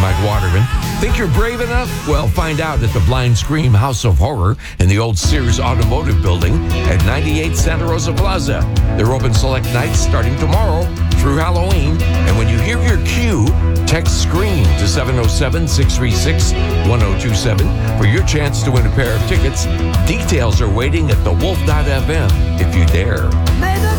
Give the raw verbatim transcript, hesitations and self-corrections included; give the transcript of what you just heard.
Mike Waterman. Think you're brave enough? Well, find out at the Blind Scream House of Horror in the old Sears Automotive Building at ninety-eight Santa Rosa Plaza. They're open select nights starting tomorrow through Halloween. And when you hear your cue, text SCREAM to seven oh seven, six three six, one oh two seven for your chance to win a pair of tickets. Details are waiting at the wolf dot f m if you dare.